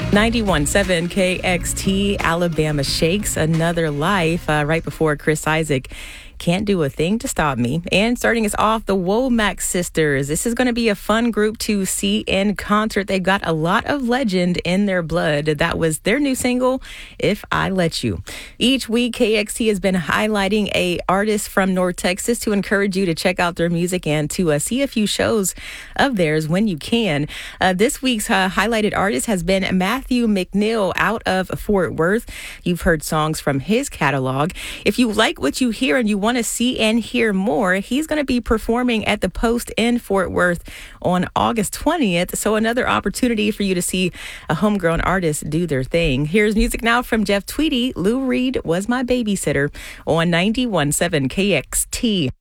91.7 KXT, Alabama Shakes Another Life, right before Chris Isaac. Can't Do a Thing to Stop Me. And starting us off, the Womack Sisters. This is going to be a fun group to see in concert. They've got a lot of legend in their blood. That was their new single, If I Let You. Each week, KXT has been highlighting a artist from North Texas to encourage you to check out their music and to see a few shows of theirs when you can. This week's highlighted artist has been Matthew McNeil out of Fort Worth. You've heard songs from his catalog. If you like what you hear and you want to see and hear more, he's going to be performing at the Post in Fort Worth on August 20th. So another opportunity for you to see a homegrown artist do their thing. Here's music now from Jeff Tweedy. Lou Reed Was My Babysitter on 91.7 KXT.